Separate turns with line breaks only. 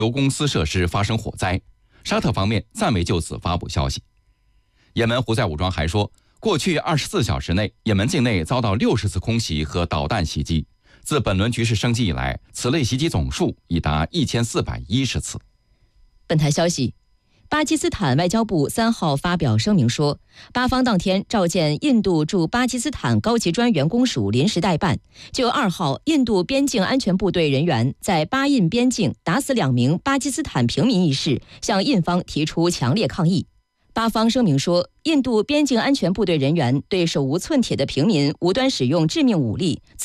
油公司设施发生火灾，沙特方面暂未就此发布消息。也门胡塞武装还说，过去24小时内，也门境内遭到60次空袭和导弹袭击，自本轮局势升级以来，此类袭击总数已达1410次。
本台消息，巴基斯坦外交部3号发表声明说，巴方当天召见印度驻巴基斯坦高级专员公署临时代办，就2号印度边境安全部队人员在巴印边境打死2名巴基斯坦平民一事，向印方提出强烈抗议。巴方声明说，印度边境安全部队人员对手无寸铁的平民无端使用致命武力，